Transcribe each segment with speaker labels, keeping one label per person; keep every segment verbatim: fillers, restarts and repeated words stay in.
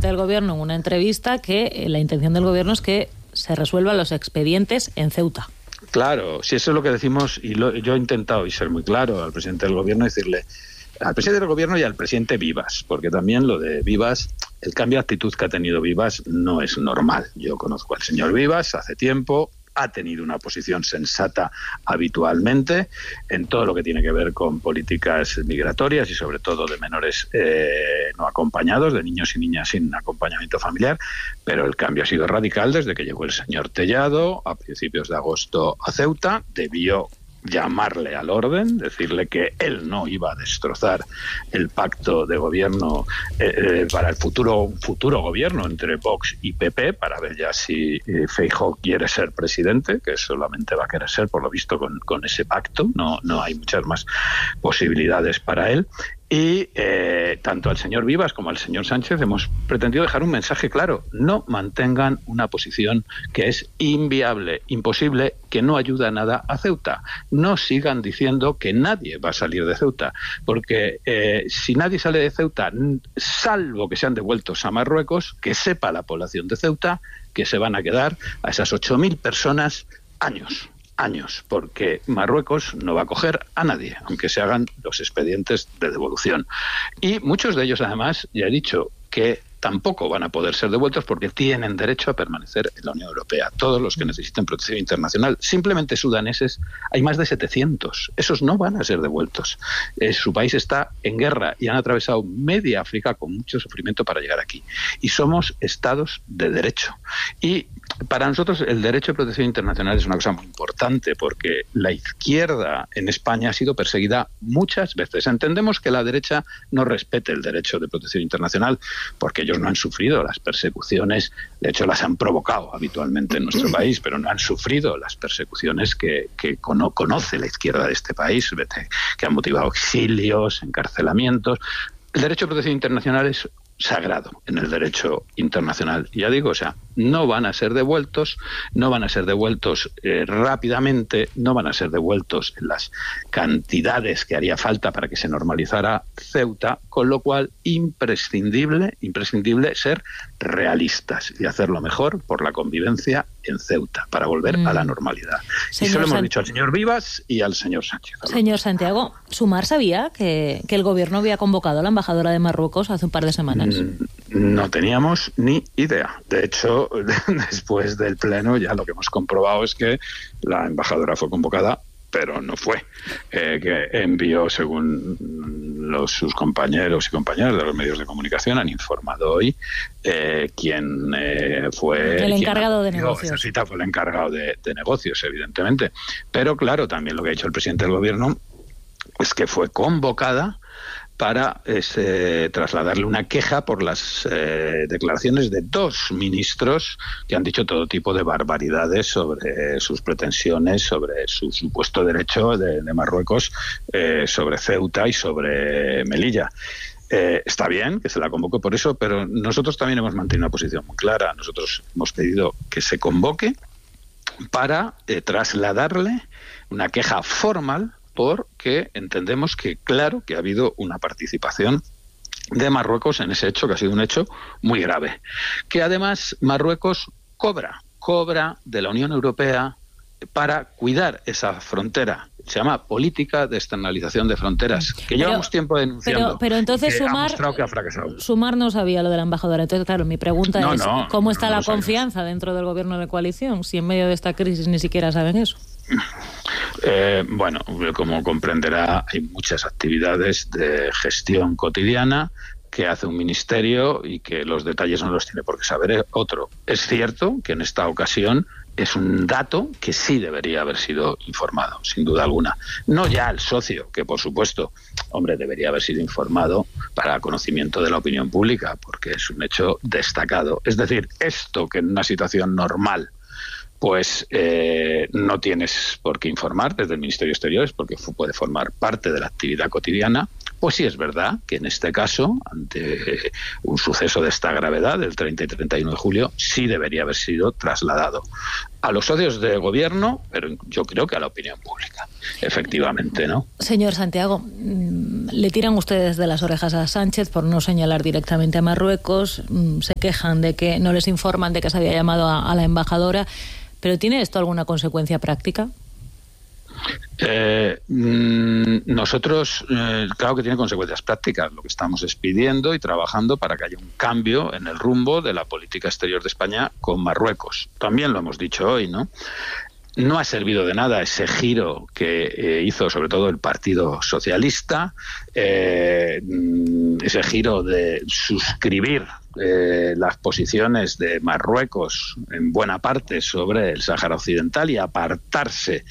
Speaker 1: presidente del Gobierno en una entrevista que eh, la intención del Gobierno es que se resuelvan los expedientes en Ceuta.
Speaker 2: Claro, si eso es lo que decimos, y lo, yo he intentado y ser muy claro al presidente del Gobierno, decirle al presidente del Gobierno y al presidente Vivas, porque también lo de Vivas, el cambio de actitud que ha tenido Vivas no es normal. Yo conozco al señor Vivas hace tiempo, ha tenido una posición sensata habitualmente en todo lo que tiene que ver con políticas migratorias y sobre todo de menores eh, no acompañados, de niños y niñas sin acompañamiento familiar, pero el cambio ha sido radical desde que llegó el señor Tellado a principios de agosto a Ceuta. Debió llamarle al orden, decirle que él no iba a destrozar el pacto de gobierno eh, para el futuro futuro gobierno entre Vox y P P, para ver ya si eh, Feijóo quiere ser presidente, que solamente va a querer ser, por lo visto, con, con ese pacto. No, no hay muchas más posibilidades para él. Y eh, tanto al señor Vivas como al señor Sánchez hemos pretendido dejar un mensaje claro: no mantengan una posición que es inviable, imposible, que no ayuda a nada a Ceuta. No sigan diciendo que nadie va a salir de Ceuta, porque eh, si nadie sale de Ceuta, salvo que sean devueltos a Marruecos, que sepa la población de Ceuta que se van a quedar a esas ocho mil personas años. años, porque Marruecos no va a coger a nadie, aunque se hagan los expedientes de devolución. Y muchos de ellos, además, ya he dicho que tampoco van a poder ser devueltos porque tienen derecho a permanecer en la Unión Europea. Todos los que necesiten protección internacional, simplemente sudaneses, hay más de setecientos. Esos no van a ser devueltos. Eh, su país está en guerra y han atravesado media África con mucho sufrimiento para llegar aquí. Y somos estados de derecho. Y para nosotros el derecho de protección internacional es una cosa muy importante, porque la izquierda en España ha sido perseguida muchas veces. Entendemos que la derecha no respete el derecho de protección internacional porque ellos no han sufrido las persecuciones, de hecho las han provocado habitualmente en nuestro país, pero no han sufrido las persecuciones que, que cono, conoce la izquierda de este país, que han motivado exilios, encarcelamientos. El derecho de protección internacional es sagrado en el derecho internacional. Ya digo, o sea, no van a ser devueltos, no van a ser devueltos eh, rápidamente, no van a ser devueltos en las cantidades que haría falta para que se normalizara Ceuta, con lo cual imprescindible, imprescindible ser realistas y hacerlo mejor por la convivencia en Ceuta, para volver mm. a la normalidad. Señor y se lo hemos San... dicho al señor Vivas y al señor Sánchez.
Speaker 1: Señor Santiago, Sumar sabía que, que el gobierno había convocado a la embajadora de Marruecos hace un par de semanas.
Speaker 2: No teníamos ni idea. De hecho, después del pleno ya lo que hemos comprobado es que la embajadora fue convocada, pero no fue, eh, que envió, según los, sus compañeros y compañeras de los medios de comunicación han informado hoy, eh, quien eh, fue...
Speaker 1: El encargado de negocios.
Speaker 2: Esa cita fue el encargado de, de negocios, evidentemente. Pero claro, también lo que ha dicho el presidente del gobierno es que fue convocada para ese, trasladarle una queja por las eh, declaraciones de dos ministros que han dicho todo tipo de barbaridades sobre sus pretensiones, sobre su supuesto derecho de, de Marruecos eh, sobre Ceuta y sobre Melilla. Eh, está bien que se la convoque por eso, pero nosotros también hemos mantenido una posición muy clara. Nosotros hemos pedido que se convoque para eh, trasladarle una queja formal, porque entendemos que, claro, que ha habido una participación de Marruecos en ese hecho, que ha sido un hecho muy grave. Que además Marruecos cobra, cobra de la Unión Europea para cuidar esa frontera. Se llama política de externalización de fronteras, que pero, llevamos tiempo denunciando.
Speaker 1: Pero, pero entonces Sumar,
Speaker 2: que ha fracasado.
Speaker 1: Sumar no sabía lo de la embajadora. Entonces, claro, mi pregunta
Speaker 2: no,
Speaker 1: es,
Speaker 2: no,
Speaker 1: ¿cómo está
Speaker 2: no
Speaker 1: la confianza
Speaker 2: sabemos.
Speaker 1: dentro del gobierno de coalición si en medio de esta crisis ni siquiera saben eso?
Speaker 2: Eh, bueno, como comprenderá, hay muchas actividades de gestión cotidiana que hace un ministerio y que los detalles no los tiene por qué saber otro. Es cierto que en esta ocasión es un dato que sí debería haber sido informado, sin duda alguna. No ya el socio, que por supuesto, hombre, debería haber sido informado para conocimiento de la opinión pública, porque es un hecho destacado. Es decir, esto que en una situación normal pues eh, no tienes por qué informar desde el Ministerio de Exteriores, porque puede formar parte de la actividad cotidiana, Pues sí es verdad que en este caso, ante un suceso de esta gravedad, del treinta y treinta y uno de julio, sí debería haber sido trasladado a los socios de gobierno, pero yo creo que a la opinión pública, efectivamente, ¿no?
Speaker 1: Señor Santiago, le tiran ustedes de las orejas a Sánchez por no señalar directamente a Marruecos, se quejan de que no les informan de que se había llamado a, a la embajadora, pero ¿tiene esto alguna consecuencia práctica?
Speaker 2: Eh, nosotros, eh, claro que tiene consecuencias prácticas. Lo que estamos es pidiendo y trabajando para que haya un cambio en el rumbo de la política exterior de España con Marruecos. También lo hemos dicho hoy, ¿no? No ha servido de nada ese giro que eh, hizo sobre todo el Partido Socialista, eh, ese giro de suscribir eh, las posiciones de Marruecos en buena parte sobre el Sáhara Occidental y apartarse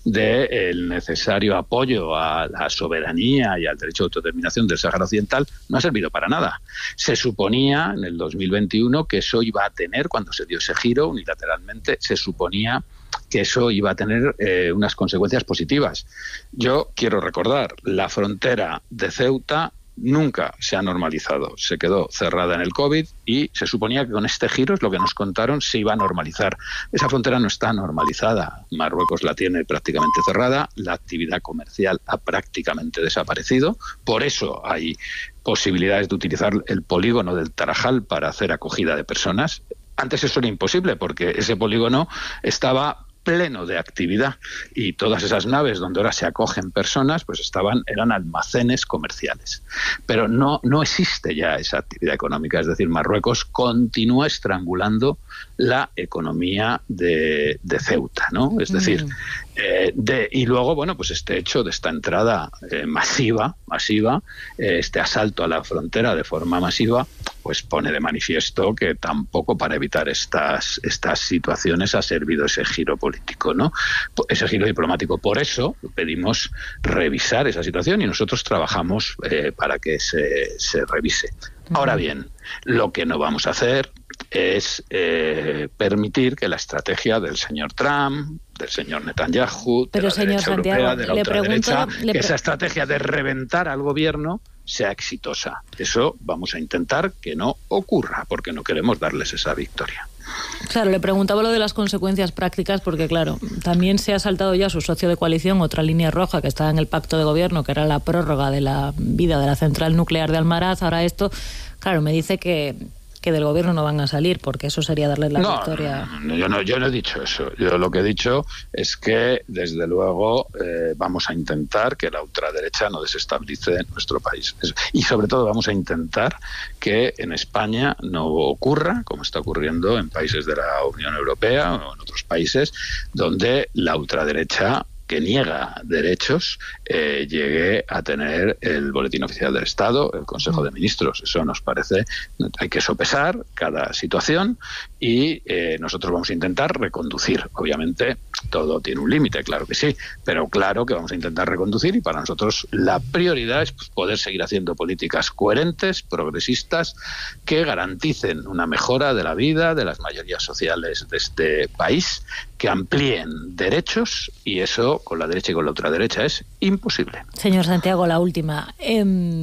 Speaker 2: del necesario apoyo a la soberanía y al derecho de autodeterminación del Sáhara Occidental. No ha servido para nada. Se suponía en el dos mil veintiuno que eso iba a tener, cuando se dio ese giro unilateralmente, se suponía que eso iba a tener eh, unas consecuencias positivas. Yo quiero recordar, la frontera de Ceuta nunca se ha normalizado. Se quedó cerrada en el COVID y se suponía que con este giro, es lo que nos contaron, se iba a normalizar. Esa frontera no está normalizada. Marruecos la tiene prácticamente cerrada, la actividad comercial ha prácticamente desaparecido. Por eso hay posibilidades de utilizar el polígono del Tarajal para hacer acogida de personas. Antes eso era imposible porque ese polígono estaba pleno de actividad y todas esas naves donde ahora se acogen personas pues estaban eran almacenes comerciales, pero no no existe ya esa actividad económica. Es decir, Marruecos continúa estrangulando la economía de, de Ceuta, ¿no? Es decir, eh, de, y luego, bueno, pues este hecho de esta entrada eh, masiva, masiva, eh, este asalto a la frontera de forma masiva, pues pone de manifiesto que tampoco para evitar estas estas situaciones ha servido ese giro político, ¿no? Ese giro diplomático. Por eso pedimos revisar esa situación y nosotros trabajamos eh, para que se, se revise. Ahora bien, lo que no vamos a hacer es eh, permitir que la estrategia del señor Trump, del señor Netanyahu,
Speaker 1: Pero,
Speaker 2: de la
Speaker 1: señor
Speaker 2: derecha
Speaker 1: Santiago,
Speaker 2: europea, de la
Speaker 1: le
Speaker 2: ultraderecha,
Speaker 1: pregunto, le
Speaker 2: que
Speaker 1: pre-
Speaker 2: esa estrategia de reventar al gobierno sea exitosa. Eso vamos a intentar que no ocurra, porque no queremos darles esa victoria.
Speaker 1: Claro, le preguntaba lo de las consecuencias prácticas porque, claro, también se ha saltado ya su socio de coalición, otra línea roja que estaba en el pacto de gobierno, que era la prórroga de la vida de la central nuclear de Almaraz. Ahora esto, claro, me dice que... que del gobierno no van a salir, porque eso sería darle la
Speaker 2: no,
Speaker 1: victoria.
Speaker 2: No, no, yo no, yo no he dicho eso. Yo lo que he dicho es que, desde luego, eh, vamos a intentar que la ultraderecha no desestabilice nuestro país. Y, sobre todo, vamos a intentar que en España no ocurra, como está ocurriendo en países de la Unión Europea o en otros países, donde la ultraderecha que niega derechos eh, llegue a tener el Boletín Oficial del Estado, el Consejo de Ministros. Eso nos parece, hay que sopesar cada situación y eh, nosotros vamos a intentar reconducir. Obviamente todo tiene un límite, claro que sí, pero claro que vamos a intentar reconducir y para nosotros la prioridad es poder seguir haciendo políticas coherentes, progresistas, que garanticen una mejora de la vida de las mayorías sociales de este país, que amplíen derechos, y eso con la derecha y con la ultraderecha es imposible.
Speaker 1: Señor Santiago, la última. Eh,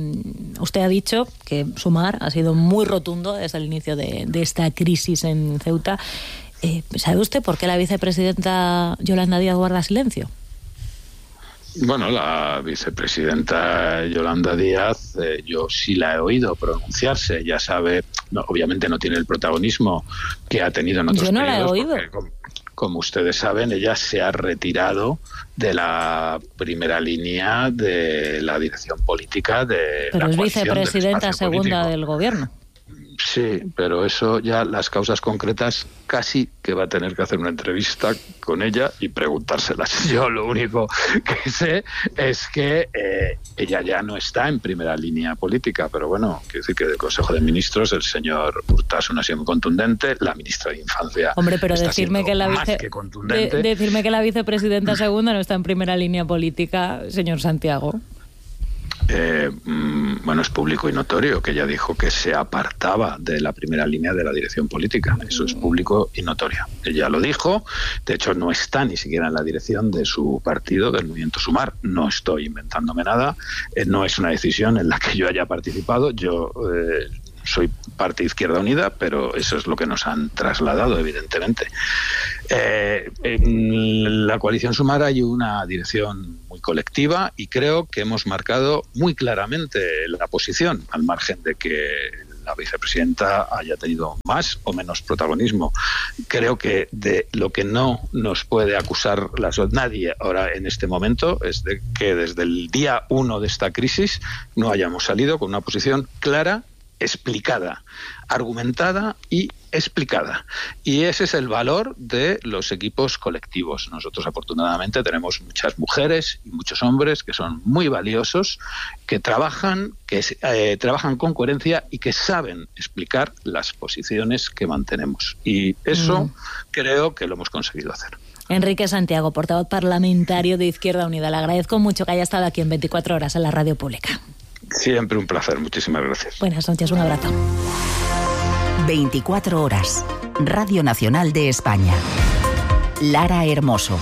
Speaker 1: usted ha dicho que Sumar ha sido muy rotundo desde el inicio de, de esta crisis en Ceuta. Eh, ¿Sabe usted por qué la vicepresidenta Yolanda Díaz guarda silencio?
Speaker 2: Bueno, la vicepresidenta Yolanda Díaz, eh, yo sí la he oído pronunciarse. Ella sabe, no, obviamente no tiene el protagonismo que ha tenido en otros
Speaker 1: Yo no
Speaker 2: periodos,
Speaker 1: la he oído.
Speaker 2: porque, como, como ustedes saben, ella se ha retirado de la primera línea de la dirección política de
Speaker 1: Pero
Speaker 2: la
Speaker 1: es
Speaker 2: coalición del
Speaker 1: vicepresidenta
Speaker 2: espacio
Speaker 1: segunda
Speaker 2: político.
Speaker 1: del gobierno.
Speaker 2: Sí, pero eso ya, las causas concretas, casi que va a tener que hacer una entrevista con ella y preguntárselas. Yo lo único que sé es que eh, ella ya no está en primera línea política, pero bueno, quiero decir que del Consejo de Ministros el señor Urtasun ha sido muy contundente, la ministra de Infancia
Speaker 1: Hombre, pero
Speaker 2: está
Speaker 1: decirme que la
Speaker 2: más
Speaker 1: vice,
Speaker 2: que contundente.
Speaker 1: de, decirme que la vicepresidenta segunda no está en primera línea política, señor Santiago.
Speaker 2: eh, bueno, es público y notorio que ella dijo que se apartaba de la primera línea de la dirección política. Eso es público y notorio. Ella lo dijo, de hecho no está ni siquiera en la dirección de su partido, del Movimiento Sumar. No estoy inventándome nada, eh, no es una decisión en la que yo haya participado. Yo eh, soy parte Izquierda Unida, pero eso es lo que nos han trasladado, evidentemente. Eh, en la coalición Sumar hay una dirección muy colectiva y creo que hemos marcado muy claramente la posición, al margen de que la vicepresidenta haya tenido más o menos protagonismo. Creo que de lo que no nos puede acusar la, nadie ahora en este momento es de que desde el día uno de esta crisis no hayamos salido con una posición clara, explicada, argumentada y explicada. Y ese es el valor de los equipos colectivos. Nosotros afortunadamente tenemos muchas mujeres y muchos hombres que son muy valiosos, que trabajan, que eh, trabajan con coherencia y que saben explicar las posiciones que mantenemos. Y eso mm. creo que lo hemos conseguido hacer.
Speaker 1: Enrique Santiago, portavoz parlamentario de Izquierda Unida. Le agradezco mucho que haya estado aquí en veinticuatro horas en la radio pública.
Speaker 2: Siempre un placer, muchísimas gracias.
Speaker 1: Buenas noches, un abrazo.
Speaker 3: veinticuatro horas, Radio Nacional de España. Lara Hermoso.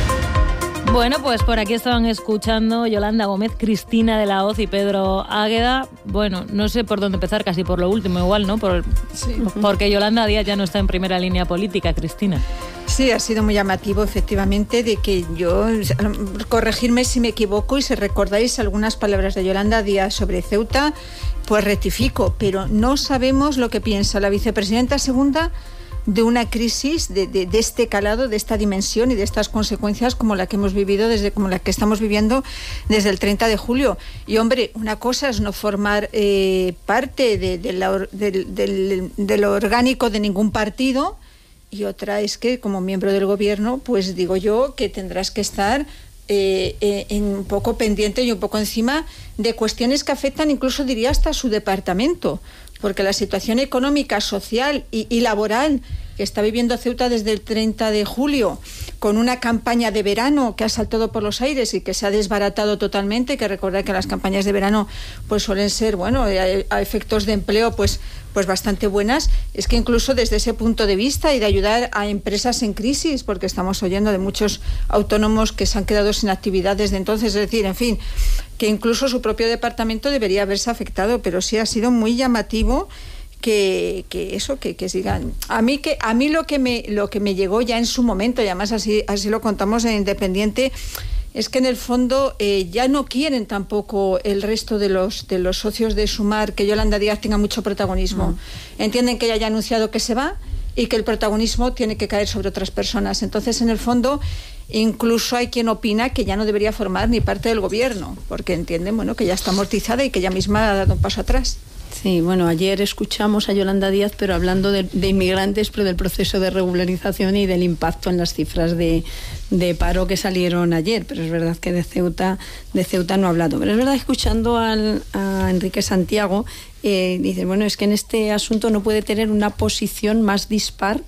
Speaker 1: Bueno, pues por aquí estaban escuchando Yolanda Gómez, Cristina de la Hoz y Pedro Águeda. Bueno, no sé por dónde empezar, casi por lo último igual, ¿no? Por, sí. Porque Yolanda Díaz ya no está en primera línea política, Cristina.
Speaker 4: Sí, ha sido muy llamativo, efectivamente, de que yo, corregirme si me equivoco, y si recordáis algunas palabras de Yolanda Díaz sobre Ceuta, pues rectifico, pero no sabemos lo que piensa la vicepresidenta segunda de una crisis de, de, de este calado, de esta dimensión y de estas consecuencias como la que hemos vivido, desde como la que estamos viviendo desde el treinta de julio. Y hombre, una cosa es no formar eh, parte de, de, la, de, de, de lo orgánico de ningún partido, y otra es que como miembro del gobierno, pues digo yo que tendrás que estar eh, eh, en un poco pendiente y un poco encima de cuestiones que afectan incluso, diría, hasta a su departamento, porque la situación económica, social y, y laboral que está viviendo Ceuta desde el treinta de julio, con una campaña de verano que ha saltado por los aires y que se ha desbaratado totalmente, que recordar que las campañas de verano pues suelen ser, bueno, a efectos de empleo pues, pues bastante buenas, es que incluso desde ese punto de vista y de ayudar a empresas en crisis, porque estamos oyendo de muchos autónomos que se han quedado sin actividad desde entonces, es decir, en fin, que incluso su propio departamento debería haberse afectado, pero sí ha sido muy llamativo que, que eso, que, que sigan. A mí que a mí lo que me lo que me llegó ya en su momento, y además así así lo contamos en Independiente, es que en el fondo eh, ya no quieren tampoco el resto de los de los socios de Sumar que Yolanda Díaz tenga mucho protagonismo. Mm. Entienden que ella ya ha anunciado que se va y que el protagonismo tiene que caer sobre otras personas. Entonces, en el fondo, incluso hay quien opina que ya no debería formar ni parte del gobierno, porque entienden, bueno, que ya está amortizada y que ella misma ha dado un paso atrás.
Speaker 5: Sí, bueno, ayer escuchamos a Yolanda Díaz, pero hablando de, de inmigrantes, pero del proceso de regularización y del impacto en las cifras de, de paro que salieron ayer. Pero es verdad que de Ceuta, de Ceuta no ha hablado. Pero es verdad, escuchando al, a Enrique Santiago, eh, dice, bueno, es que en este asunto no puede tener una posición más dispar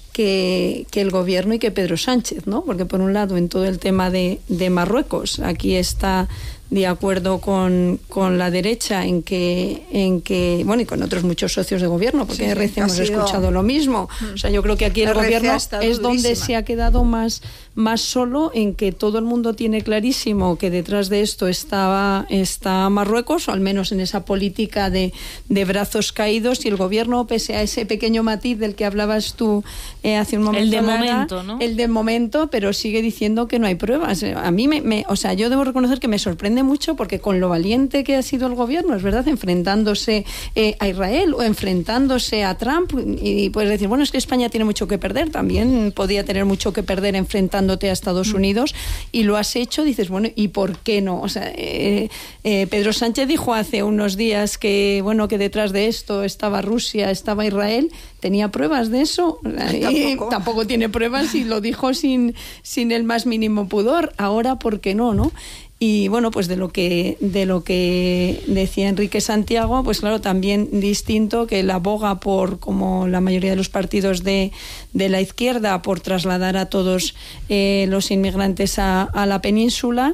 Speaker 5: que, que el gobierno y que Pedro Sánchez, ¿no? Porque por un lado, en todo el tema de, de Marruecos, aquí está de acuerdo con, con la derecha en que, en que, bueno, y con otros muchos socios de gobierno, porque en sí, R C hemos sido... escuchado lo mismo. O sea, yo creo que aquí el, el gobierno es donde se ha quedado más, más solo, en que todo el mundo tiene clarísimo que detrás de esto estaba, está Marruecos, o al menos en esa política de, de brazos caídos, y el gobierno, pese a ese pequeño matiz del que hablabas tú eh, hace un momento,
Speaker 1: el de
Speaker 5: Lara,
Speaker 1: momento, ¿no?
Speaker 5: El de momento, pero sigue diciendo que no hay pruebas. A mí me, me o sea, yo debo reconocer que me sorprende mucho, porque con lo valiente que ha sido el gobierno, es verdad, enfrentándose eh, a Israel o enfrentándose a Trump, y, y puedes decir, bueno, es que España tiene mucho que perder, también podía tener mucho que perder enfrentándote a Estados Unidos, y lo has hecho, dices, bueno, ¿y por qué no? O sea, eh, eh, Pedro Sánchez dijo hace unos días que, bueno, que detrás de esto estaba Rusia, estaba Israel. ¿Tenía pruebas de eso?
Speaker 4: Tampoco.
Speaker 5: Tampoco tiene pruebas, y lo dijo sin, sin el más mínimo pudor. Ahora, ¿por qué no, no? Y bueno, pues de lo que de lo que decía Enrique Santiago, pues claro, también distinto, que él aboga por, como la mayoría de los partidos de, de la izquierda, por trasladar a todos eh, los inmigrantes a, a la península.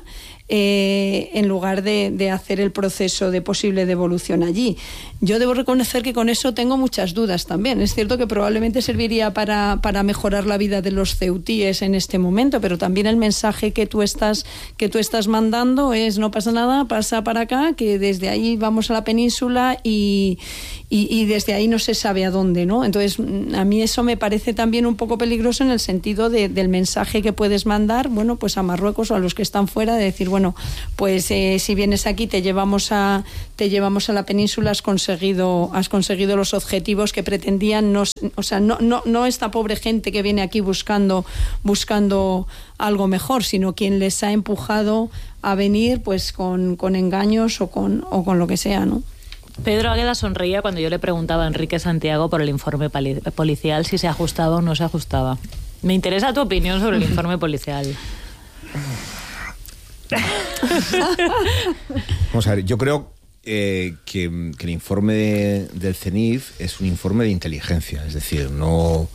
Speaker 5: eh, en lugar de, de hacer el proceso de posible devolución allí. Yo debo reconocer que con eso tengo muchas dudas también. Es cierto que probablemente serviría para, para mejorar la vida de los ceutíes en este momento, pero también el mensaje que tú estás, que tú estás mandando es: no pasa nada, pasa para acá, que desde ahí vamos a la península y, y, y desde ahí no se sabe a dónde, ¿no? Entonces, a mí eso me parece también un poco peligroso en el sentido de, del mensaje que puedes mandar, bueno, pues a Marruecos o a los que están fuera, de decir, bueno, pues eh, si vienes aquí te llevamos a te llevamos a la península, has conseguido has conseguido los objetivos que pretendían, no, o sea, no no no esta pobre gente que viene aquí buscando buscando algo mejor, sino quien les ha empujado a venir pues con, con engaños o con o con lo que sea, ¿no?
Speaker 1: Pedro Águeda sonreía cuando yo le preguntaba a Enrique Santiago por el informe pali- policial si se ajustaba o no se ajustaba. Me interesa tu opinión sobre el informe policial.
Speaker 6: Vamos a ver, yo creo eh, que, que el informe de, del CENIF es un informe de inteligencia, es decir, no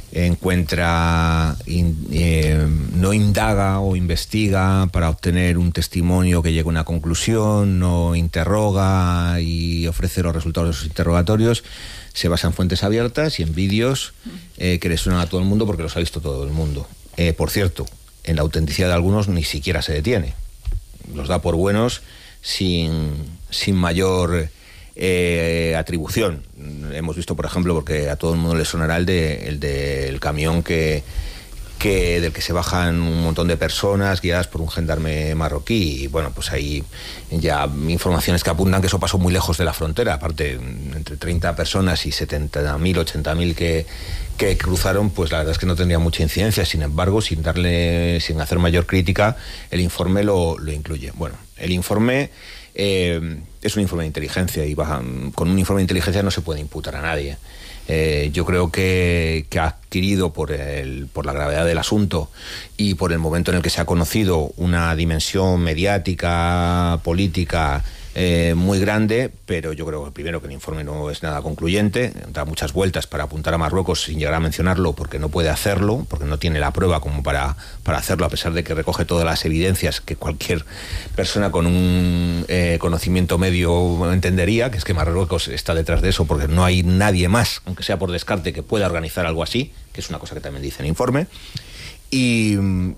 Speaker 6: encuentra, in, eh, no indaga o investiga para obtener un testimonio que llegue a una conclusión, no interroga y ofrece los resultados de sus interrogatorios. Se basa en fuentes abiertas y en vídeos eh, que le suenan a todo el mundo porque los ha visto todo el mundo. Eh, por cierto, en la autenticidad de algunos ni siquiera se detiene. Los da por buenos sin, sin mayor eh, atribución. Hemos visto, por ejemplo, porque a todo el mundo le sonará el de el del camión que, que del que se bajan un montón de personas guiadas por un gendarme marroquí. Y bueno, pues hay ya informaciones que apuntan que eso pasó muy lejos de la frontera. Aparte, entre treinta personas y setenta mil, ochenta mil que, que cruzaron, pues la verdad es que no tendría mucha incidencia. Sin embargo, sin darle, sin hacer mayor crítica, el informe lo, lo incluye. Bueno, el informe eh, es un informe de inteligencia y baja, con un informe de inteligencia no se puede imputar a nadie. Eh, yo creo que, que ha adquirido por, el, por la gravedad del asunto y por el momento en el que se ha conocido una dimensión mediática, política eh, muy grande, pero yo creo que primero que el informe no es nada concluyente, da muchas vueltas para apuntar a Marruecos sin llegar a mencionarlo porque no puede hacerlo, porque no tiene la prueba como para, para hacerlo, a pesar de que recoge todas las evidencias que cualquier persona con un eh, conocimiento medio entendería, que es que Marruecos está detrás de eso porque no hay nadie más, aunque sea por descarte, que pueda organizar algo así, que es una cosa que también dice el informe. Y,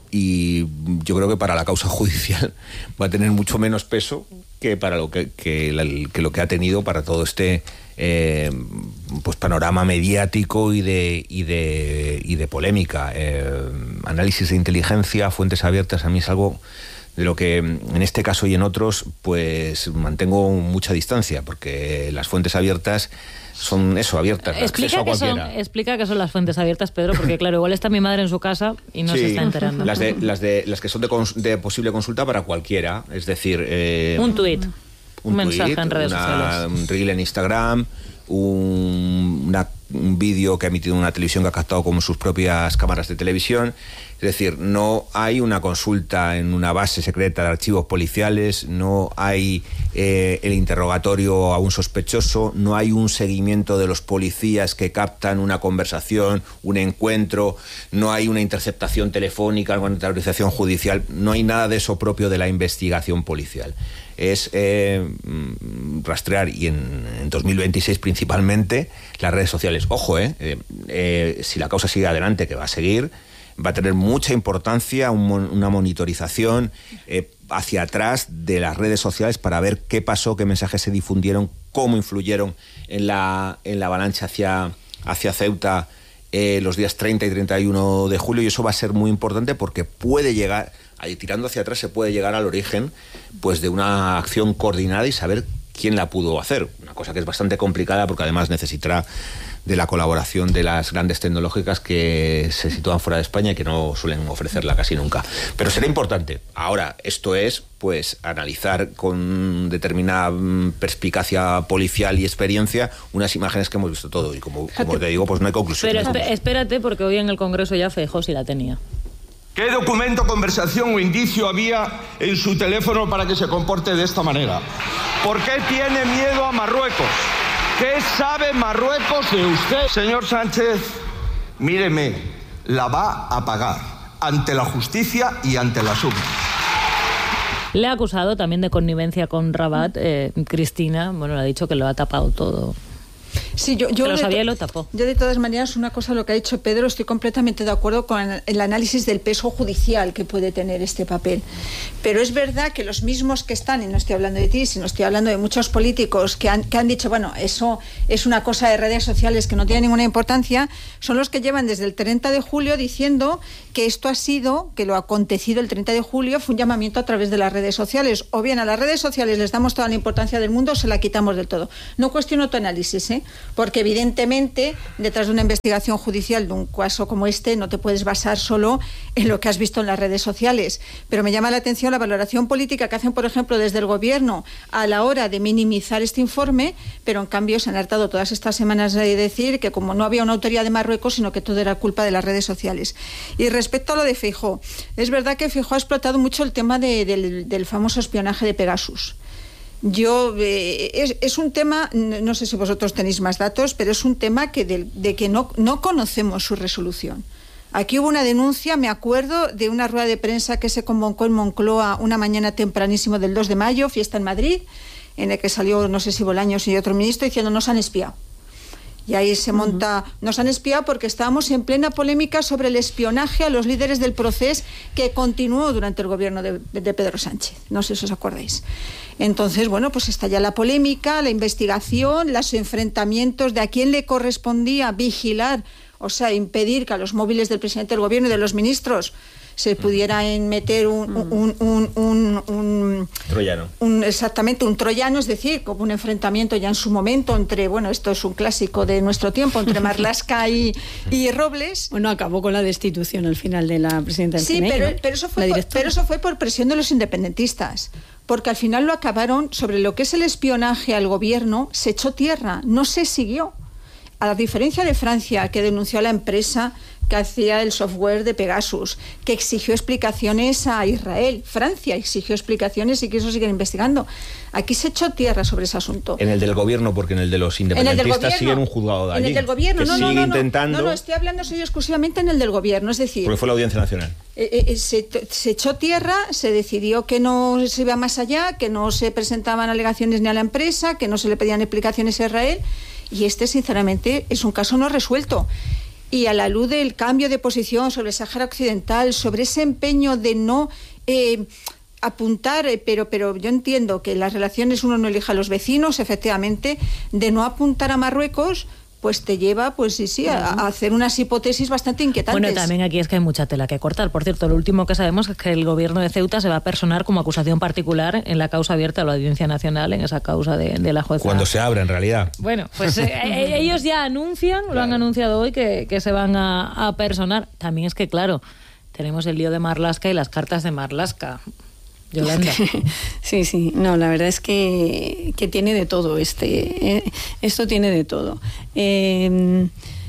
Speaker 6: y yo creo que para la causa judicial va a tener mucho menos peso que para lo que, que, la, que lo que ha tenido para todo este eh, pues panorama mediático y de y de y de polémica. Eh, análisis de inteligencia, fuentes abiertas, a mí es algo de lo que en este caso y en otros pues mantengo mucha distancia, porque las fuentes abiertas son eso, abiertas, de acceso a cualquiera.
Speaker 1: Son, explica qué son las fuentes abiertas, Pedro, porque claro, igual está mi madre en su casa y no sí, se está enterando.
Speaker 6: Las de las de las que son de, cons, de posible consulta para cualquiera, es decir, eh,
Speaker 1: un tuit, un, un mensaje tweet, en redes
Speaker 6: una,
Speaker 1: sociales,
Speaker 6: un reel en Instagram, un, una, un vídeo que ha emitido una televisión que ha captado con sus propias cámaras de televisión. Es decir, no hay una consulta en una base secreta de archivos policiales, no hay eh, el interrogatorio a un sospechoso, no hay un seguimiento de los policías que captan una conversación, un encuentro, no hay una interceptación telefónica, una autorización judicial, no hay nada de eso propio de la investigación policial. Es eh, rastrear, y en, en dos mil veintiséis principalmente, las redes sociales. Ojo, eh, eh, eh, si la causa sigue adelante, que va a seguir, va a tener mucha importancia un, una monitorización eh, hacia atrás de las redes sociales para ver qué pasó, qué mensajes se difundieron, cómo influyeron en la, en la avalancha hacia, hacia Ceuta eh, los días treinta y treinta y uno de julio, y eso va a ser muy importante porque puede llegar, ahí, tirando hacia atrás se puede llegar al origen pues de una acción coordinada y saber quién la pudo hacer, una cosa que es bastante complicada porque además necesitará de la colaboración de las grandes tecnológicas que se sitúan fuera de España y que no suelen ofrecerla casi nunca. Pero será importante. Ahora, esto es, pues, analizar con determinada perspicacia policial y experiencia unas imágenes que hemos visto todo. Y como, como te digo, pues no hay conclusión.
Speaker 1: Pero esp- espérate, porque hoy en el Congreso ya Feijóo sí la tenía.
Speaker 7: ¿Qué documento, conversación o indicio había en su teléfono para que se comporte de esta manera? ¿Por qué tiene miedo a Marruecos? ¿Qué sabe Marruecos de usted? Señor Sánchez, míreme, la va a pagar ante la justicia y ante las urnas.
Speaker 1: Le ha acusado también de connivencia con Rabat. Eh, Cristina, bueno, le ha dicho que lo ha tapado todo.
Speaker 4: Sí, yo, yo
Speaker 1: que lo sabía
Speaker 4: de,
Speaker 1: y lo tapó.
Speaker 4: Yo de todas maneras, una cosa, lo que ha dicho Pedro, estoy completamente de acuerdo con el análisis del peso judicial que puede tener este papel. Pero es verdad que los mismos que están, y no estoy hablando de ti, sino estoy hablando de muchos políticos que han, que han dicho, bueno, eso es una cosa de redes sociales que no tiene ninguna importancia, son los que llevan desde el treinta de julio diciendo que esto ha sido, que lo acontecido el treinta de julio fue un llamamiento a través de las redes sociales. O bien a las redes sociales les damos toda la importancia del mundo o se la quitamos del todo. No cuestiono tu análisis, ¿eh? Porque evidentemente detrás de una investigación judicial de un caso como este no te puedes basar solo en lo que has visto en las redes sociales, pero me llama la atención la valoración política que hacen, por ejemplo, desde el gobierno a la hora de minimizar este informe, pero en cambio se han hartado todas estas semanas de decir que como no había una autoría de Marruecos, sino que todo era culpa de las redes sociales. Y respecto a lo de Feijóo, es verdad que Feijóo ha explotado mucho el tema de, del, del famoso espionaje de Pegasus. Yo eh, es, es un tema, no sé si vosotros tenéis más datos, pero es un tema que de, de que no, no conocemos su resolución. Aquí hubo una denuncia, me acuerdo, de una rueda de prensa que se convocó en Moncloa una mañana tempranísimo del dos de mayo, fiesta en Madrid, en el que salió, no sé si Bolaños y otro ministro, diciendo nos han espiado. Y ahí se monta, uh-huh. nos han espiado porque estábamos en plena polémica sobre el espionaje a los líderes del Procés que continuó durante el gobierno de, de Pedro Sánchez. No sé si os acordáis. Entonces, bueno, pues está ya la polémica, la investigación, los enfrentamientos de a quién le correspondía vigilar, o sea, impedir que a los móviles del presidente del gobierno y de los ministros se pudiera meter un, un, un, un, un
Speaker 6: troyano.
Speaker 4: Un, exactamente, un troyano, es decir, como un enfrentamiento ya en su momento entre, bueno, esto es un clásico de nuestro tiempo, entre Marlaska y, y Robles.
Speaker 5: Bueno, acabó con la destitución al final de la presidenta del
Speaker 4: Sí,
Speaker 5: C N I,
Speaker 4: pero,
Speaker 5: ¿no?
Speaker 4: pero, eso fue por, pero eso fue por presión de los independentistas, porque al final lo acabaron, sobre lo que es el espionaje al gobierno, se echó tierra, no se siguió. A la diferencia de Francia, que denunció a la empresa que hacía el software de Pegasus, que exigió explicaciones a Israel. Francia exigió explicaciones y quiso seguir investigando. Aquí se echó tierra sobre ese asunto.
Speaker 6: En el del gobierno, porque en el de los independentistas siguen un juzgado de allí.
Speaker 4: En el del gobierno,
Speaker 6: que
Speaker 4: no,
Speaker 6: sigue
Speaker 4: no, no,
Speaker 6: intentando...
Speaker 4: no, no, estoy hablando soy exclusivamente en el del gobierno, es decir...
Speaker 6: Porque fue la Audiencia Nacional.
Speaker 4: Eh, eh, se, se echó tierra, se decidió que no se iba más allá, que no se presentaban alegaciones ni a la empresa, que no se le pedían explicaciones a Israel, y este, sinceramente, es un caso no resuelto. Y a la luz del cambio de posición sobre el Sáhara Occidental, sobre ese empeño de no eh, apuntar, eh, pero, pero yo entiendo que las relaciones uno no elige a los vecinos, efectivamente, de no apuntar a Marruecos, pues te lleva, pues sí, sí, a, a hacer unas hipótesis bastante inquietantes.
Speaker 1: Bueno, también aquí es que hay mucha tela que cortar. Por cierto, lo último que sabemos es que el gobierno de Ceuta se va a personar como acusación particular en la causa abierta a la Audiencia Nacional, en esa causa de, de la jueza.
Speaker 6: Cuando se abre, en realidad.
Speaker 1: Bueno, pues eh, ellos ya anuncian, claro. Lo han anunciado hoy, que, que se van a, a personar. También es que, claro, tenemos el lío de Marlaska y las cartas de Marlaska. Yolanda.
Speaker 5: Sí, sí, no, la verdad es que, que tiene de todo, este, eh, esto tiene de todo. Eh,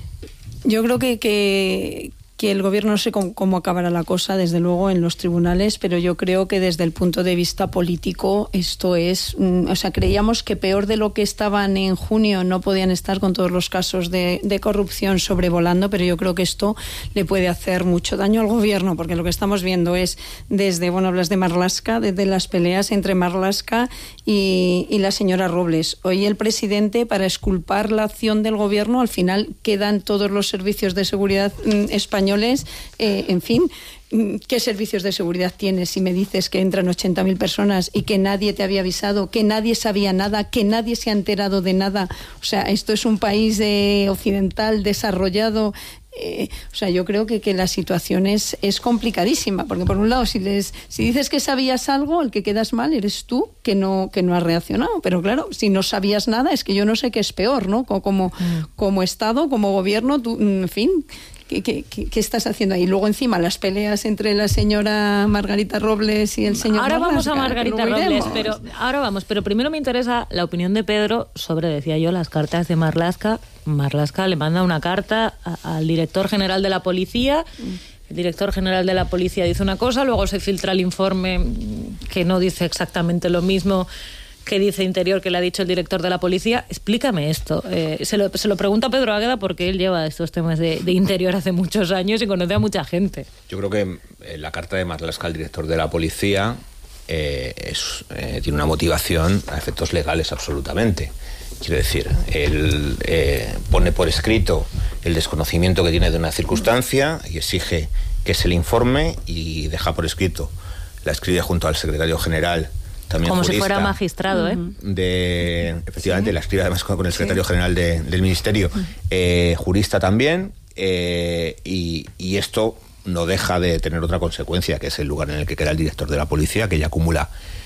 Speaker 5: yo creo que, que, que el gobierno, no sé cómo, cómo acabará la cosa, desde luego, en los tribunales, pero yo creo que desde el punto de vista político esto es, mm, o sea, creíamos que peor de lo que estaban en junio no podían estar con todos los casos de, de corrupción sobrevolando, pero yo creo que esto le puede hacer mucho daño al gobierno, porque lo que estamos viendo es desde, bueno, hablas de Marlaska, desde las peleas entre Marlaska y, y la señora Robles. Hoy el presidente, para exculpar la acción del gobierno, al final quedan todos los servicios de seguridad mm, españoles. Eh, en fin, ¿qué servicios de seguridad tienes si me dices que entran ochenta mil personas y que nadie te había avisado, que nadie sabía nada, que nadie se ha enterado de nada? O sea, esto es un país eh, occidental desarrollado. Eh, o sea, yo creo que, que la situación es, es complicadísima, porque por un lado, si les si dices que sabías algo, el que quedas mal eres tú, que no que no has reaccionado. Pero claro, si no sabías nada, es que yo no sé qué es peor, ¿no? Como, como, mm. como Estado, como gobierno, tú, en fin... ¿Qué, qué, qué estás haciendo ahí? Luego encima las peleas entre la señora Margarita Robles y el señor
Speaker 1: Ahora
Speaker 5: Marlaska,
Speaker 1: vamos a Margarita Robles, pero ahora vamos, pero primero me interesa la opinión de Pedro sobre, decía yo, las cartas de Marlaska. Marlaska le manda una carta a, al director general de la policía. El director general de la policía dice una cosa, luego se filtra el informe que no dice exactamente lo mismo que dice Interior, que le ha dicho el director de la policía. Explícame esto. Eh, se, lo, se lo pregunta a Pedro Águeda porque él lleva estos temas de, de Interior hace muchos años y conoce a mucha gente.
Speaker 6: Yo creo que en la carta de Marlaska al director de la policía eh, es, eh, tiene una motivación a efectos legales absolutamente. Quiero decir, él eh, pone por escrito el desconocimiento que tiene de una circunstancia y exige que se le informe y deja por escrito, la escribe junto al secretario general, también
Speaker 1: como
Speaker 6: jurista,
Speaker 1: si fuera magistrado, ¿eh?
Speaker 6: De, efectivamente, ¿sí? La escribe además con, con el secretario
Speaker 4: sí.
Speaker 6: general de, del ministerio, eh, jurista también, eh, y, y esto no deja de tener otra consecuencia, que es el lugar en el que queda el director de la policía, que ya acumula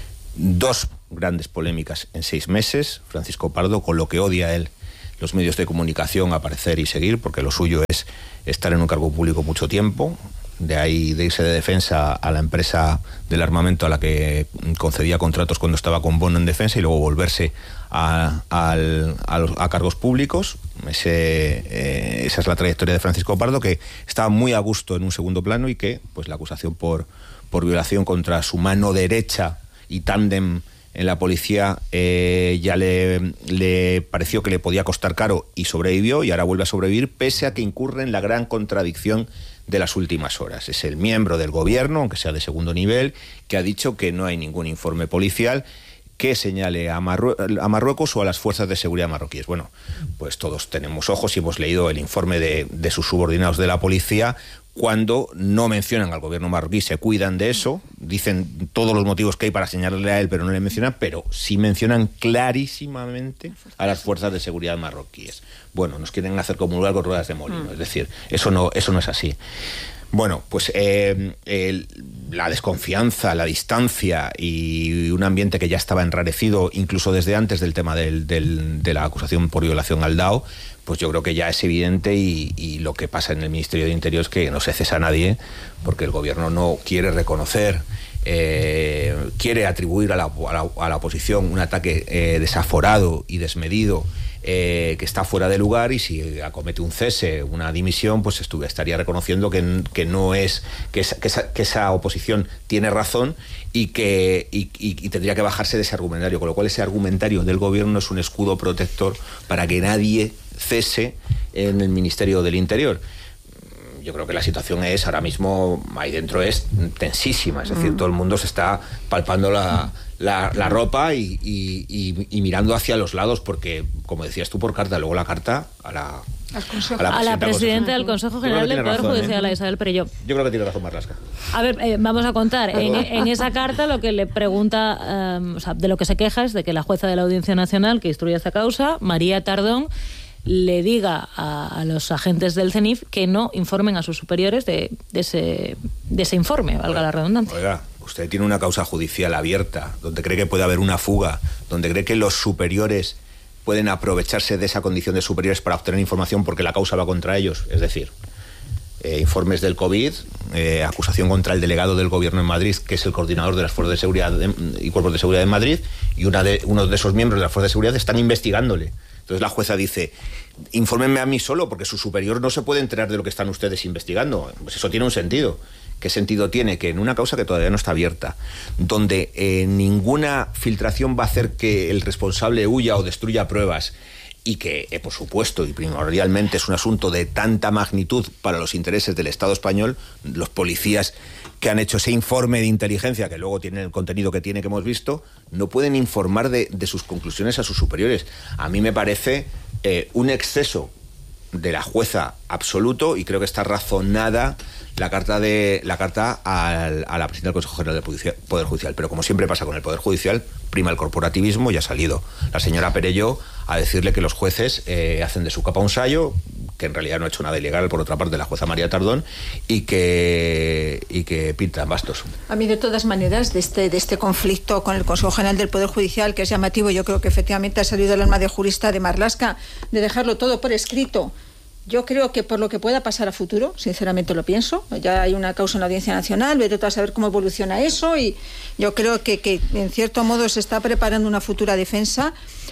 Speaker 6: dos grandes polémicas en seis meses, Francisco Pardo, con lo que odia él los medios de comunicación, aparecer y seguir, porque lo suyo es estar en un cargo público mucho tiempo, de ahí de irse de defensa a la empresa del armamento a la que concedía contratos cuando estaba con bono en defensa y luego volverse a, a, a, los, a cargos públicos. Ese, eh, esa es la trayectoria de Francisco Pardo, que estaba muy a gusto en un segundo plano y que pues la acusación por, por violación contra su mano derecha y tándem en la policía eh, ya le, le pareció que le podía costar caro y sobrevivió, y ahora vuelve a sobrevivir pese a que incurre en la gran contradicción de las últimas horas. Es el miembro del gobierno, aunque sea de segundo nivel, que ha dicho que no hay ningún informe policial que señale a, Marrue- a Marruecos o a las fuerzas de seguridad marroquíes. Bueno, pues todos tenemos ojos y hemos leído el informe de, de sus subordinados de la policía. Cuando no mencionan al gobierno marroquí, se cuidan de eso, dicen todos los motivos que hay para señalarle a él, pero no le mencionan, pero sí mencionan clarísimamente a las fuerzas de seguridad marroquíes. Bueno, nos quieren hacer comulgar con ruedas de molino, mm. es decir, eso no, eso no es así. Bueno, pues eh, el, la desconfianza, la distancia y un ambiente que ya estaba enrarecido incluso desde antes del tema del, del, de la acusación por violación al D A O, pues yo creo que ya es evidente, y, y lo que pasa en el Ministerio de Interior es que no se cesa a nadie, porque el gobierno no quiere reconocer, eh, quiere atribuir a la, a la, a la oposición un ataque eh, desaforado y desmedido, Eh, que está fuera de lugar, y si acomete un cese, una dimisión, pues estuve, estaría reconociendo que, que no es que esa, que, esa, que esa oposición tiene razón y que y, y, y tendría que bajarse de ese argumentario, con lo cual ese argumentario del gobierno es un escudo protector para que nadie cese en el Ministerio del Interior. Yo creo que la situación es, ahora mismo, ahí dentro es tensísima, es decir, todo el mundo se está palpando la, la, la ropa y, y, y, y mirando hacia los lados, porque, como decías tú por carta, luego la carta a la,
Speaker 4: a
Speaker 1: la, a la presidenta del Consejo General del Poder razón, Judicial, ¿eh? A Isabel Perelló.
Speaker 6: Yo creo que tiene razón Marlaska.
Speaker 1: A ver, eh, vamos a contar, en, en esa carta lo que le pregunta, um, o sea, de lo que se queja es de que la jueza de la Audiencia Nacional que instruye esta causa, María Tardón, le diga a, a los agentes del CENIF que no informen a sus superiores de, de, ese, de ese informe, valga la redundancia.
Speaker 6: Oiga, usted tiene una causa judicial abierta, donde cree que puede haber una fuga, donde cree que los superiores pueden aprovecharse de esa condición de superiores para obtener información porque la causa va contra ellos. Es decir, eh, informes del COVID, eh, acusación contra el delegado del gobierno en Madrid, que es el coordinador de las fuerzas de seguridad de, y cuerpos de seguridad en Madrid, y una de, uno de esos miembros de las fuerzas de seguridad están investigándole. Entonces la jueza dice, infórmenme a mí solo, porque su superior no se puede enterar de lo que están ustedes investigando. Pues eso tiene un sentido. ¿Qué sentido tiene? Que en una causa que todavía no está abierta, donde eh, ninguna filtración va a hacer que el responsable huya o destruya pruebas, y que, eh, por supuesto, y primordialmente es un asunto de tanta magnitud para los intereses del Estado español, los policías que han hecho ese informe de inteligencia, que luego tiene el contenido que tiene, que hemos visto, no pueden informar de, de sus conclusiones a sus superiores. A mí me parece eh, un exceso de la jueza absoluto, y creo que está razonada la carta de la carta al, a la presidenta del Consejo General del Poder Judicial. Pero como siempre pasa con el Poder Judicial, prima el corporativismo, y ha salido la señora Perelló a decirle que los jueces eh, hacen de su capa un sayo, que en realidad no ha hecho nada ilegal, por otra parte, la jueza María Tardón, y que y que pintan bastos.
Speaker 4: A mí, de todas maneras, de este, de este conflicto con el Consejo General del Poder Judicial, que es llamativo, yo creo que efectivamente ha salido el alma de jurista de Marlaska, de dejarlo todo por escrito. Yo creo que por lo que pueda pasar a futuro, sinceramente lo pienso, ya hay una causa en la Audiencia Nacional, vete tú a saber cómo evoluciona eso, y yo creo que, que en cierto modo se está preparando una futura defensa.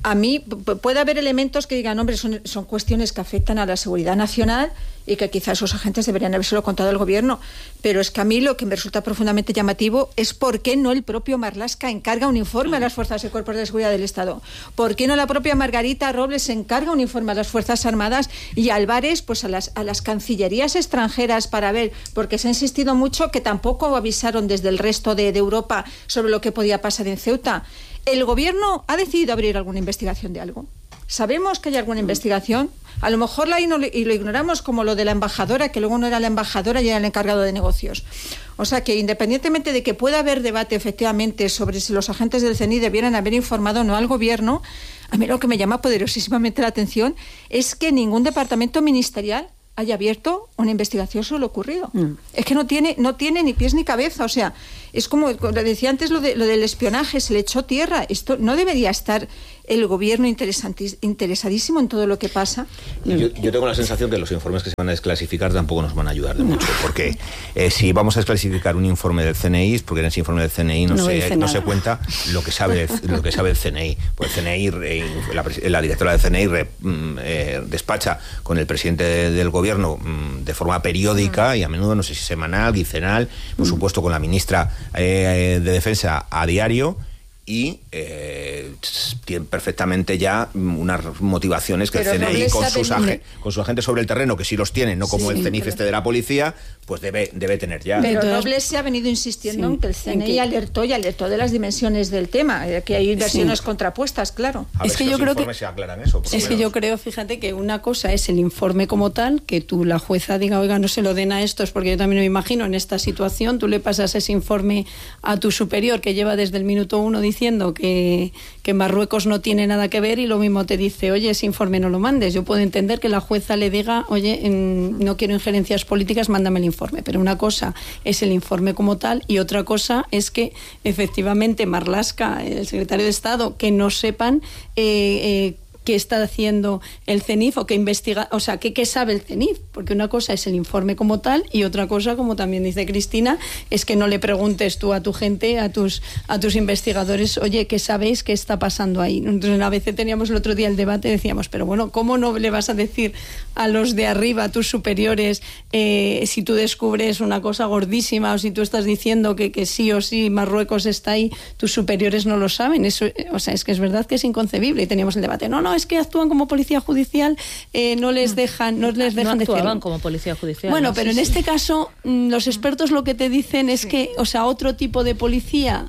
Speaker 4: a mí p- puede haber elementos que digan, hombre, son, son cuestiones que afectan a la seguridad nacional y que quizás esos agentes deberían habérselo contado al gobierno, pero es que a mí lo que me resulta profundamente llamativo es por qué no el propio Marlaska encarga un informe a las fuerzas y cuerpos de seguridad del Estado, por qué no la propia Margarita Robles encarga un informe a las Fuerzas Armadas y a Álvarez, pues a las, a las cancillerías extranjeras para ver, porque se ha insistido mucho que tampoco avisaron desde el resto de, de Europa sobre lo que podía pasar en Ceuta. ¿El gobierno ha decidido abrir alguna investigación de algo? ¿Sabemos que hay alguna investigación? A lo mejor la y lo ignoramos, como lo de la embajadora, que luego no era la embajadora y era el encargado de negocios. O sea que independientemente de que pueda haber debate efectivamente sobre si los agentes del C N I debieran haber informado o no al gobierno, a mí lo que me llama poderosísimamente la atención es que ningún departamento ministerial haya abierto una investigación sobre lo ocurrido. Mm. Es que no tiene, no tiene ni pies ni cabeza. O sea, es como, como decía antes, lo, de, lo del espionaje, se le echó tierra. Esto no debería estar el gobierno interesadísimo en todo lo que pasa.
Speaker 6: Yo, yo tengo la sensación que los informes que se van a desclasificar tampoco nos van a ayudar de mucho, porque eh, si vamos a desclasificar un informe del C N I, es porque en ese informe del C N I no, no, se, no se cuenta lo que sabe lo que sabe el C N I. Pues el C N I, eh, la, la directora del C N I re, eh, despacha con el presidente del gobierno de forma periódica y a menudo, no sé si semanal, quincenal, por supuesto con la ministra eh, de Defensa a diario. Y eh, tienen perfectamente ya unas motivaciones que pero el C N I con sus, ag- con sus agentes sobre el terreno, que sí los tiene, no como sí, el C N I F este de la policía, pues debe, debe tener ya.
Speaker 4: Pero Robles se ha venido insistiendo sí, en que el C N I que... alertó y alertó de las dimensiones del tema, que hay versiones sí. contrapuestas, claro.
Speaker 5: A es que, que yo creo que se aclaran eso. Es que yo creo, fíjate, que una cosa es el informe como tal, que tú, la jueza, diga, oiga, no se lo den a estos, porque yo también me imagino en esta situación, tú le pasas ese informe a tu superior, que lleva desde el minuto uno diciendo que, que Marruecos no tiene nada que ver, y lo mismo te dice, oye, ese informe no lo mandes. Yo puedo entender que la jueza le diga, oye, en, no quiero injerencias políticas, mándame el informe. Pero una cosa es el informe como tal y otra cosa es que efectivamente Marlaska, el secretario de Estado, que no sepan eh, eh, qué está haciendo el C N I F o qué investiga, o sea, qué, qué sabe el C N I F, porque una cosa es el informe como tal y otra cosa, como también dice Cristina, es que no le preguntes tú a tu gente, a tus a tus investigadores, oye, ¿qué sabéis qué está pasando ahí? Entonces, a veces teníamos el otro día el debate, decíamos, pero bueno, ¿cómo no le vas a decir a los de arriba, a tus superiores, eh, si tú descubres una cosa gordísima o si tú estás diciendo que, que sí o sí Marruecos está ahí, tus superiores no lo saben? Eso, o sea, es que es verdad que es inconcebible. Y teníamos el debate, no, no, es que actúan como policía judicial, eh, no les dejan, no les dejan
Speaker 1: no
Speaker 5: decir.
Speaker 1: actuaban como policía judicial.
Speaker 5: Bueno,
Speaker 1: ¿no?
Speaker 5: pero sí, en sí. este caso, los expertos lo que te dicen es sí. que, o sea, otro tipo de policía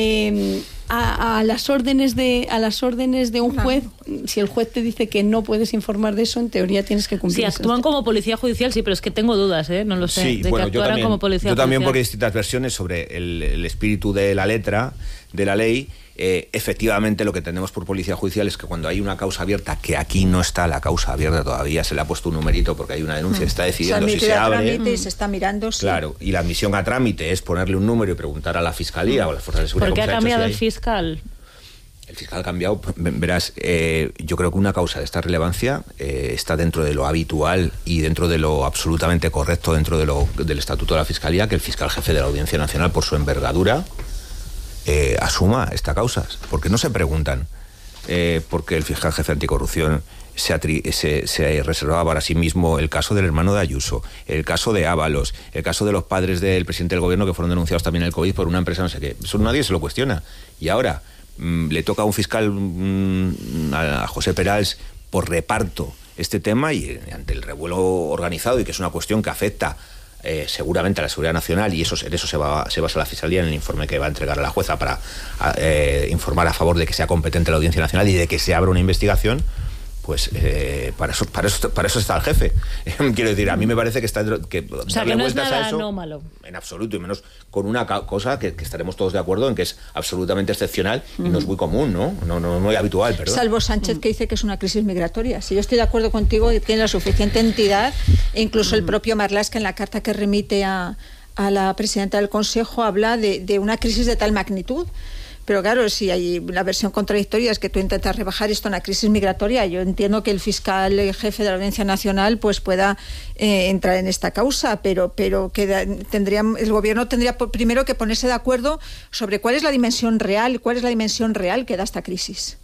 Speaker 5: eh, a, a las órdenes de a las órdenes de un juez, si el juez te dice que no puedes informar de eso, en teoría tienes que cumplir.
Speaker 1: Sí, actúan como policía judicial, sí, pero es que tengo dudas, ¿eh? No lo sé.
Speaker 6: Sí,
Speaker 1: de
Speaker 6: bueno,
Speaker 1: que
Speaker 6: yo también,
Speaker 1: como policía
Speaker 6: yo también
Speaker 1: judicial.
Speaker 6: Porque hay distintas versiones sobre el, el espíritu de la letra de la ley. Eh, efectivamente, lo que tenemos por policía judicial es que cuando hay una causa abierta, que aquí no está la causa abierta todavía, se le ha puesto un numerito porque hay una denuncia, mm. está decidiendo si se abre.
Speaker 4: Y se está mirando. Sí.
Speaker 6: Claro, y la admisión a trámite es ponerle un número y preguntar a la fiscalía mm. o a las fuerzas de seguridad.
Speaker 1: ¿Por qué ha cambiado
Speaker 6: si
Speaker 1: el fiscal?
Speaker 6: El fiscal ha cambiado, verás, eh, yo creo que una causa de esta relevancia eh, está dentro de lo habitual y dentro de lo absolutamente correcto dentro de lo, del estatuto de la fiscalía, que el fiscal jefe de la Audiencia Nacional, por su envergadura, Eh, asuma esta causa, porque no se preguntan eh, porque el fiscal jefe anticorrupción se, atri- se, se reservaba para sí mismo el caso del hermano de Ayuso, el caso de Ábalos, el caso de los padres del presidente del gobierno que fueron denunciados también en el COVID por una empresa no sé qué. Eso nadie se lo cuestiona. Y ahora mmm, le toca a un fiscal, mmm, a, a José Perals, por reparto este tema, y eh, ante el revuelo organizado, y que es una cuestión que afecta Eh, seguramente a la seguridad nacional, y eso, en eso se, va, se basa la Fiscalía en el informe que va a entregar a la jueza para a, eh, informar a favor de que sea competente la Audiencia Nacional y de que se abra una investigación. Pues eh, para eso para eso para eso está el jefe. Quiero decir, a mí me parece que está que
Speaker 1: o sea, que no es nada anómalo.
Speaker 6: En absoluto, y menos con una ca- cosa que, que estaremos todos de acuerdo en que es absolutamente excepcional mm. y no es muy común, ¿no? No, no, no muy habitual, perdón.
Speaker 4: Salvo Sánchez, que dice que es una crisis migratoria. Si yo estoy de acuerdo contigo, que tiene la suficiente entidad, e incluso mm. el propio Marlaska, en la carta que remite a, a la presidenta del Consejo, habla de, de una crisis de tal magnitud. Pero claro, si hay la versión contradictoria es que tú intentas rebajar esto a una crisis migratoria, yo entiendo que el fiscal jefe de la Audiencia Nacional pues pueda eh, entrar en esta causa, pero pero que da, tendría el gobierno tendría primero que ponerse de acuerdo sobre cuál es la dimensión real, cuál es la dimensión real que da esta crisis.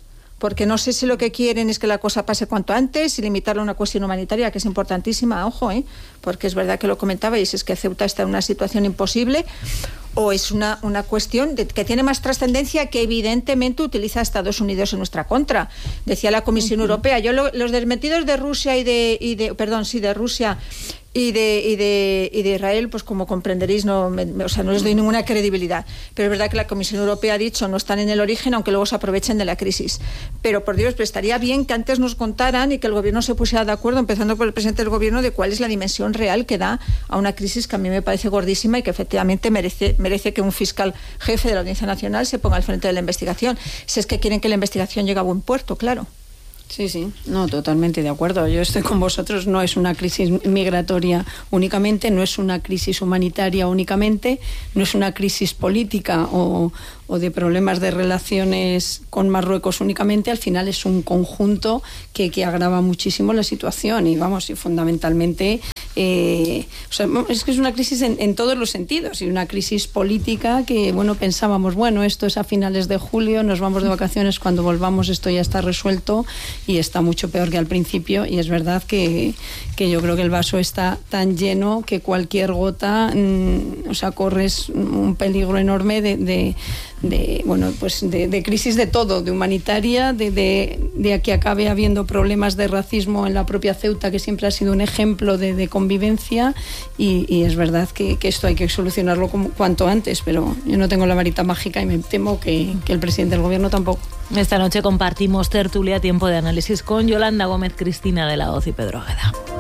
Speaker 4: porque no sé si lo que quieren es que la cosa pase cuanto antes y limitarlo a una cuestión humanitaria, que es importantísima, ojo, ¿eh? Porque es verdad que lo comentabais, es que Ceuta está en una situación imposible, o es una, una cuestión de, que tiene más trascendencia, que evidentemente utiliza a Estados Unidos en nuestra contra. Decía la Comisión uh-huh. Europea, yo lo, los desmentidos de Rusia y de, y de perdón, sí, de Rusia y de, y de, y de Israel, pues como comprenderéis, no, me, o sea, no les doy ninguna credibilidad. Pero es verdad que la Comisión Europea ha dicho, no están en el origen, aunque luego se aprovechen de la crisis. Pero por Dios, pues estaría bien que antes nos contaran y que el gobierno se pusiera de acuerdo, empezando por el presidente del gobierno, de cuál es la dimensión real que da a una crisis que a mí me parece gordísima y que efectivamente merece, merece que un fiscal jefe de la Audiencia Nacional se ponga al frente de la investigación, si es que quieren que la investigación llegue a buen puerto, claro.
Speaker 5: Sí, sí, no, totalmente de acuerdo. Yo estoy con vosotros, no es una crisis migratoria únicamente, no es una crisis humanitaria únicamente, no es una crisis política o, o de problemas de relaciones con Marruecos únicamente, al final es un conjunto que, que agrava muchísimo la situación y vamos, y fundamentalmente eh, o sea, es que es una crisis en, en todos los sentidos y una crisis política que, bueno, pensábamos, bueno, esto es a finales de julio, nos vamos de vacaciones, cuando volvamos esto ya está resuelto y está mucho peor que al principio y es verdad que, que yo creo que el vaso está tan lleno que cualquier gota, mmm, o sea, corres un peligro enorme de, de de bueno pues de, de crisis de todo, de humanitaria, de, de, de que acabe habiendo problemas de racismo en la propia Ceuta, que siempre ha sido un ejemplo de, de convivencia y, y es verdad que, que esto hay que solucionarlo como, cuanto antes, pero yo no tengo la varita mágica y me temo que, que el presidente del gobierno tampoco.
Speaker 1: Esta noche compartimos tertulia, tiempo de análisis con Yolanda Gómez, Cristina de la Hoz y Pedro Águeda.